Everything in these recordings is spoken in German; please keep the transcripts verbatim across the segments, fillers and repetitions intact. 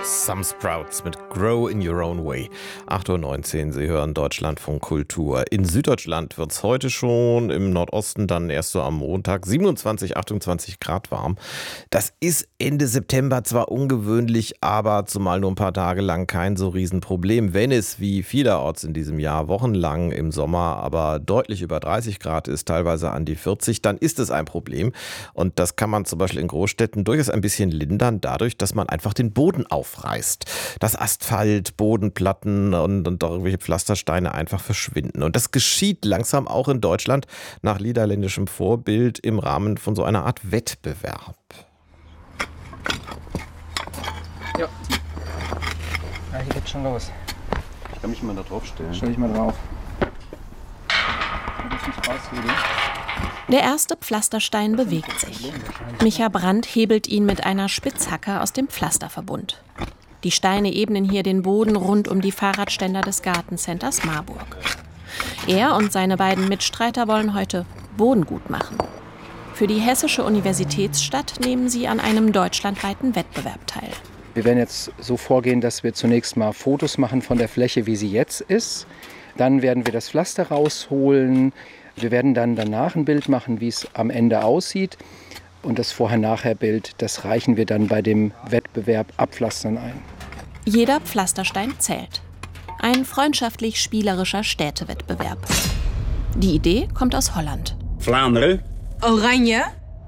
Some Sprouts mit Grow in Your Own Way. acht Uhr neunzehn, Sie hören Deutschlandfunk Kultur. In Süddeutschland wird es heute schon, im Nordosten dann erst so am Montag siebenundzwanzig, achtundzwanzig Grad warm. Das ist Ende September zwar ungewöhnlich, aber zumal nur ein paar Tage lang kein so Riesenproblem. Wenn es wie vielerorts in diesem Jahr wochenlang im Sommer aber deutlich über dreißig Grad ist, teilweise an die vierzig, dann ist es ein Problem. Und das kann man zum Beispiel in Großstädten durchaus ein bisschen lindern, dadurch, dass man einfach den Boden aufreißt. Dass Asphalt, Bodenplatten und, und irgendwelche Pflastersteine einfach verschwinden. Und das geschieht langsam auch in Deutschland nach niederländischem Vorbild im Rahmen von so einer Art Wettbewerb. Ja. Ja, hier geht's schon los. Ich kann mich mal da drauf stellen. Stell dich mal drauf. Ich nicht raushebeln. Der erste Pflasterstein bewegt sich. Micha Brandt hebelt ihn mit einer Spitzhacke aus dem Pflasterverbund. Die Steine ebnen hier den Boden rund um die Fahrradständer des Gartencenters Marburg. Er und seine beiden Mitstreiter wollen heute Boden gut machen. Für die Hessische Universitätsstadt nehmen sie an einem deutschlandweiten Wettbewerb teil. Wir werden jetzt so vorgehen, dass wir zunächst mal Fotos machen von der Fläche, wie sie jetzt ist. Dann werden wir das Pflaster rausholen. Wir werden dann danach ein Bild machen, wie es am Ende aussieht. Und das Vorher-Nachher-Bild, das reichen wir dann bei dem Wettbewerb Abpflastern ein. Jeder Pflasterstein zählt. Ein freundschaftlich-spielerischer Städtewettbewerb. Die Idee kommt aus Holland. Vlaanderen. Oranje.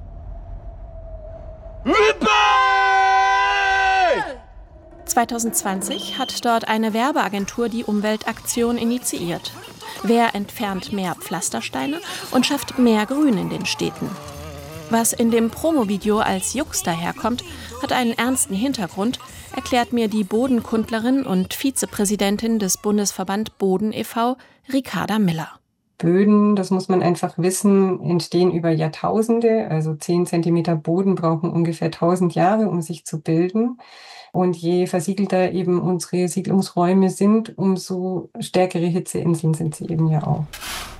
zwanzig zwanzig hat dort eine Werbeagentur die Umweltaktion initiiert. Wer entfernt mehr Pflastersteine und schafft mehr Grün in den Städten? Was in dem Promovideo als Jux daherkommt, hat einen ernsten Hintergrund, erklärt mir die Bodenkundlerin und Vizepräsidentin des Bundesverband Boden e V, Ricarda Miller. Böden, das muss man einfach wissen, entstehen über Jahrtausende. Also zehn Zentimeter Boden brauchen ungefähr tausend Jahre, um sich zu bilden. Und je versiegelter eben unsere Siedlungsräume sind, umso stärkere Hitzeinseln sind sie eben ja auch.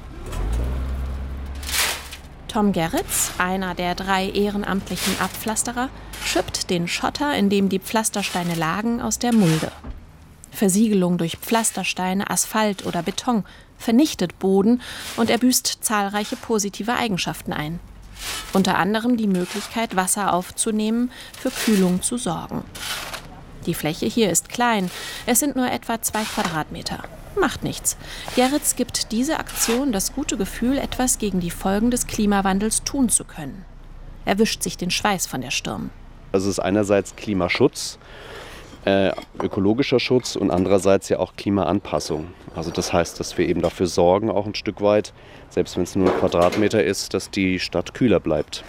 Tom Gerritz, einer der drei ehrenamtlichen Abpflasterer, schippt den Schotter, in dem die Pflastersteine lagen, aus der Mulde. Versiegelung durch Pflastersteine, Asphalt oder Beton vernichtet Boden und er büßt zahlreiche positive Eigenschaften ein. Unter anderem die Möglichkeit, Wasser aufzunehmen, für Kühlung zu sorgen. Die Fläche hier ist klein, es sind nur etwa zwei Quadratmeter. Macht nichts. Gerritz gibt diese Aktion das gute Gefühl, etwas gegen die Folgen des Klimawandels tun zu können. Er wischt sich den Schweiß von der Stirn. Das ist einerseits Klimaschutz, äh, ökologischer Schutz und andererseits ja auch Klimaanpassung. Also das heißt, dass wir eben dafür sorgen, auch ein Stück weit, selbst wenn es nur ein Quadratmeter ist, dass die Stadt kühler bleibt.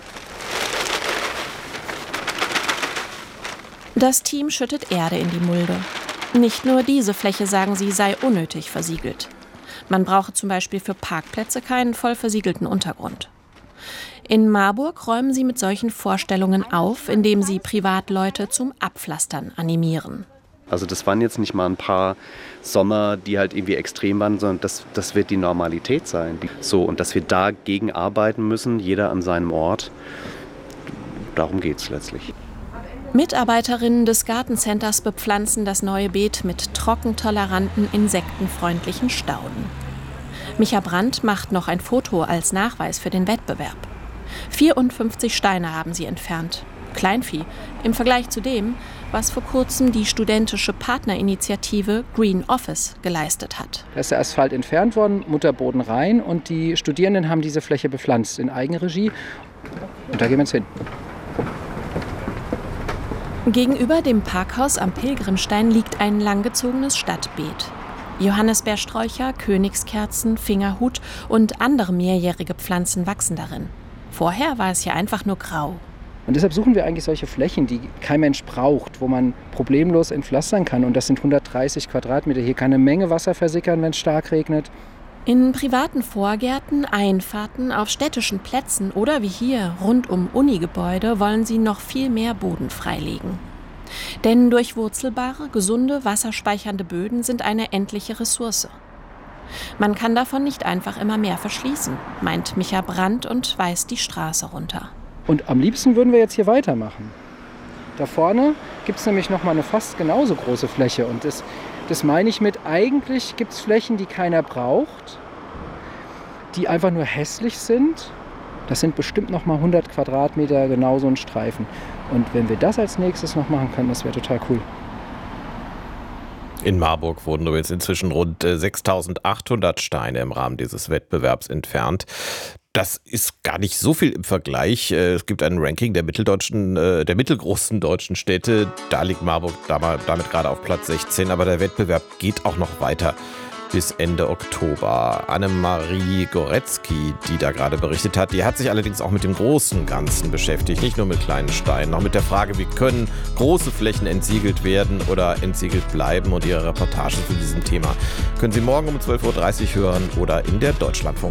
Das Team schüttet Erde in die Mulde. Nicht nur diese Fläche, sagen sie, sei unnötig versiegelt. Man brauche zum Beispiel für Parkplätze keinen voll versiegelten Untergrund. In Marburg räumen sie mit solchen Vorstellungen auf, indem sie Privatleute zum Abpflastern animieren. Also das waren jetzt nicht mal ein paar Sommer, die halt irgendwie extrem waren, sondern das, das wird die Normalität sein. So, und dass wir dagegen arbeiten müssen, jeder an seinem Ort, darum geht es letztlich. Mitarbeiterinnen des Gartencenters bepflanzen das neue Beet mit trockentoleranten, insektenfreundlichen Stauden. Micha Brandt macht noch ein Foto als Nachweis für den Wettbewerb. vierundfünfzig Steine haben sie entfernt. Kleinvieh im Vergleich zu dem, was vor kurzem die studentische Partnerinitiative Green Office geleistet hat. Da ist der Asphalt entfernt worden, Mutterboden rein und die Studierenden haben diese Fläche bepflanzt in Eigenregie. Und da gehen wir jetzt hin. Gegenüber dem Parkhaus am Pilgrimstein liegt ein langgezogenes Stadtbeet. Johannisbeersträucher, Königskerzen, Fingerhut und andere mehrjährige Pflanzen wachsen darin. Vorher war es hier einfach nur grau. Und deshalb suchen wir eigentlich solche Flächen, die kein Mensch braucht, wo man problemlos entpflastern kann. Und das sind hundertdreißig Quadratmeter. Hier kann eine Menge Wasser versickern, wenn es stark regnet. In privaten Vorgärten, Einfahrten, auf städtischen Plätzen oder wie hier rund um Unigebäude wollen sie noch viel mehr Boden freilegen. Denn durchwurzelbare, gesunde, wasserspeichernde Böden sind eine endliche Ressource. Man kann davon nicht einfach immer mehr verschließen, meint Micha Brandt und weist die Straße runter. Und am liebsten würden wir jetzt hier weitermachen. Da vorne gibt es nämlich noch mal eine fast genauso große Fläche. Und das, das meine ich mit, eigentlich gibt es Flächen, die keiner braucht, die einfach nur hässlich sind. Das sind bestimmt noch mal hundert Quadratmeter genau so ein Streifen. Und wenn wir das als nächstes noch machen können, das wäre total cool. In Marburg wurden übrigens inzwischen rund sechstausendachthundert Steine im Rahmen dieses Wettbewerbs entfernt. Das ist gar nicht so viel im Vergleich. Es gibt ein Ranking der mitteldeutschen, der mittelgroßen deutschen Städte. Da liegt Marburg damit gerade auf Platz sechzehn. Aber der Wettbewerb geht auch noch weiter bis Ende Oktober. Annemarie Goretzky, die da gerade berichtet hat, die hat sich allerdings auch mit dem großen Ganzen beschäftigt, nicht nur mit kleinen Steinen, auch mit der Frage, wie können große Flächen entsiegelt werden oder entsiegelt bleiben. Und ihre Reportage zu diesem Thema können Sie morgen um zwölf Uhr dreißig hören oder in der Deutschlandfunk